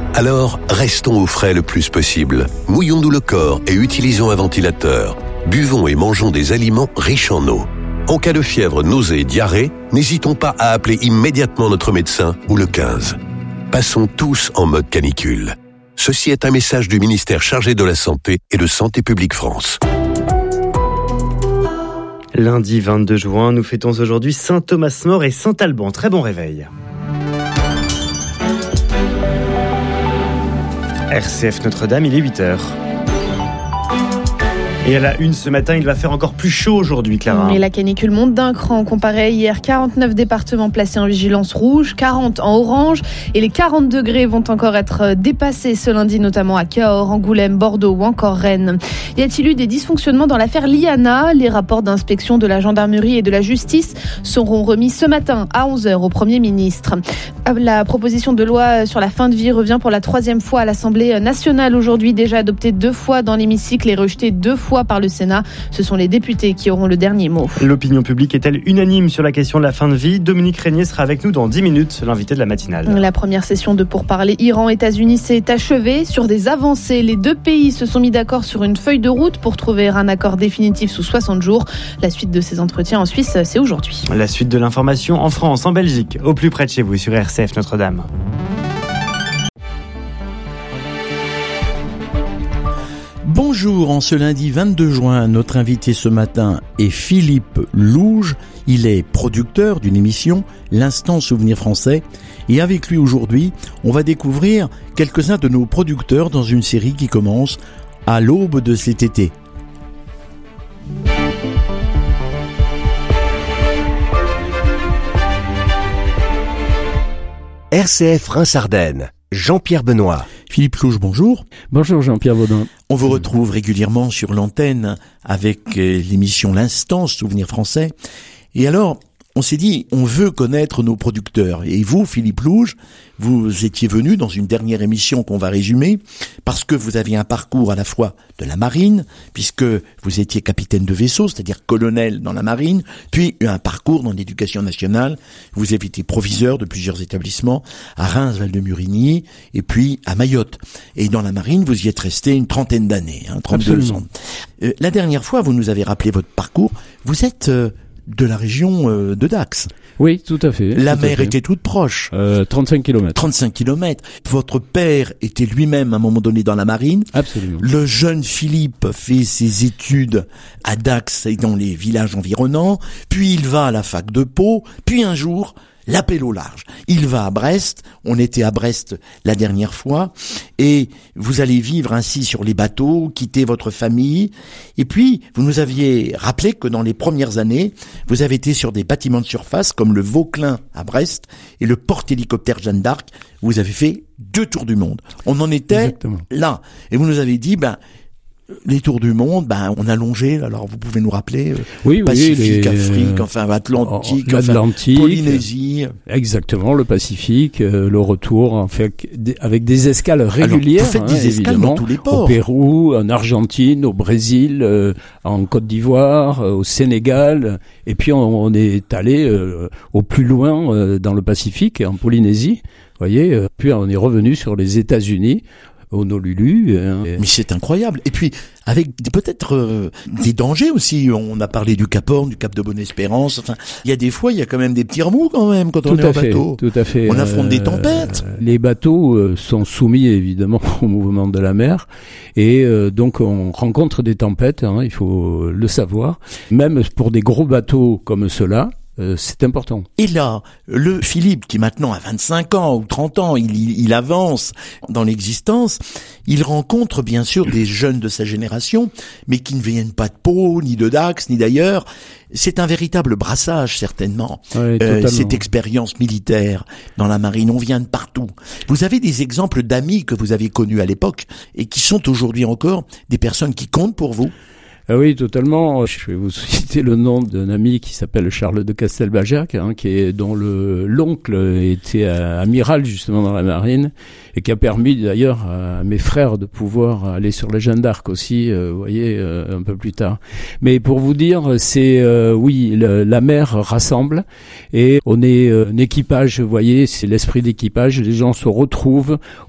Alors, restons au frais le plus possible. Mouillons-nous le corps et utilisons un ventilateur. Buvons et mangeons des aliments riches en eau. En cas de fièvre, nausée, diarrhée, n'hésitons pas à appeler immédiatement notre médecin ou le 15. Passons tous en mode canicule. Ceci est un message du ministère chargé de la Santé et de Santé publique France. Lundi 22 juin, nous fêtons aujourd'hui Saint Thomas More et Saint Alban. Très bon réveil. RCF Notre-Dame, il est 8h. Et à la une ce matin, il va faire encore plus chaud aujourd'hui, Clara. Et la canicule monte d'un cran comparé à hier. 49 départements placés en vigilance rouge, 40 en orange. Et les 40 degrés vont encore être dépassés ce lundi, notamment à Cahors, Angoulême, Bordeaux ou encore Rennes. Y a-t-il eu des dysfonctionnements dans l'affaire Liana ? Les rapports d'inspection de la gendarmerie et de la justice seront remis ce matin à 11h au Premier ministre. La proposition de loi sur la fin de vie revient pour la 3e fois à l'Assemblée nationale aujourd'hui, déjà adoptée 2 fois dans l'hémicycle et rejetée 2 fois par le Sénat. Ce sont les députés qui auront le dernier mot. L'opinion publique est-elle unanime sur la question de la fin de vie ? Dominique Régnier sera avec nous dans 10 minutes, l'invité de la matinale. La première session de pourparlers Iran-États-Unis s'est achevée sur des avancées. Les 2 pays se sont mis d'accord sur une feuille de route pour trouver un accord définitif sous 60 jours. La suite de ces entretiens en Suisse, c'est aujourd'hui. La suite de l'information en France, en Belgique, au plus près de chez vous sur RCF Notre-Dame. Bonjour, en ce lundi 22 juin, notre invité ce matin est Philippe Louge. Il est producteur d'une émission, l'Instant Souvenir Français. Et avec lui aujourd'hui, on va découvrir quelques-uns de nos producteurs dans une série qui commence à l'aube de cet été. RCF Reims-Ardennes, Jean-Pierre Benoît. Philippe Louge, bonjour. Bonjour Jean-Pierre Baudin. On vous retrouve régulièrement sur l'antenne avec l'émission L'Instant Souvenir Français. Et alors, on s'est dit, on veut connaître nos producteurs. Et vous, Philippe Louge, vous étiez venu dans une dernière émission qu'on va résumer, parce que vous aviez un parcours à la fois de la marine, puisque vous étiez capitaine de vaisseau, c'est-à-dire colonel dans la marine, puis un parcours dans l'éducation nationale. Vous avez été proviseur de plusieurs établissements, à Reims, Val-de-Murigny, et puis à Mayotte. Et dans la marine, vous y êtes resté une trentaine d'années, 32 Absolument. ans. La dernière fois, vous nous avez rappelé votre parcours. Vous êtes de la région de Dax. Oui, tout à fait. La tout à mer fait. était toute proche. 35 km. 35 kilomètres. Votre père était lui-même à un moment donné dans la marine. Absolument. Le jeune Philippe fait ses études à Dax et dans les villages environnants. Puis il va à la fac de Pau. Puis un jour, l'appel au large. Il va à Brest. On était à Brest la dernière fois. Et vous allez vivre ainsi sur les bateaux, quitter votre famille. Et puis, vous nous aviez rappelé que dans les premières années, vous avez été sur des bâtiments de surface comme le Vauclin à Brest et le porte-hélicoptère Jeanne d'Arc. Vous avez fait 2 tours du monde. On en était Exactement. là. Et vous nous avez dit, les tours du monde, on a longé, alors vous pouvez nous rappeler, Oui, Pacifique, Afrique, Atlantique, l'Atlantique, Polynésie. Exactement, le Pacifique, le retour, en fait, avec des escales régulières. Alors, vous faites des escales évidemment, dans tous les ports. Au Pérou, en Argentine, au Brésil, en Côte d'Ivoire, au Sénégal, et puis on est allé au plus loin dans le Pacifique, en Polynésie, voyez, puis on est revenu sur les États-Unis, Honolulu. Mais c'est incroyable. Et puis, avec peut-être des dangers aussi. On a parlé du Cap Horn, du Cap de Bonne-Espérance. Enfin, il y a des fois, il y a quand même des petits remous quand même quand on est en bateau. Tout à fait. On affronte des tempêtes. Les bateaux sont soumis évidemment au mouvement de la mer et donc on rencontre des tempêtes, il faut le savoir. Même pour des gros bateaux comme ceux-là, c'est important. Et là, le Philippe, qui maintenant a 25 ans ou 30 ans, il avance dans l'existence, il rencontre bien sûr des jeunes de sa génération, mais qui ne viennent pas de Pau, ni de Dax, ni d'ailleurs. C'est un véritable brassage, certainement, Oui, cette expérience militaire dans la marine. On vient de partout. Vous avez des exemples d'amis que vous avez connus à l'époque et qui sont aujourd'hui encore des personnes qui comptent pour vous? Ah oui, totalement. Je vais vous citer le nom d'un ami qui s'appelle Charles de Castelbajac, dont l'oncle était amiral justement dans la marine et qui a permis d'ailleurs à mes frères de pouvoir aller sur la Jeanne d'Arc aussi, vous voyez, un peu plus tard. Mais pour vous dire, c'est oui, la mer rassemble et on est un équipage, vous voyez, c'est l'esprit d'équipage. Les gens se retrouvent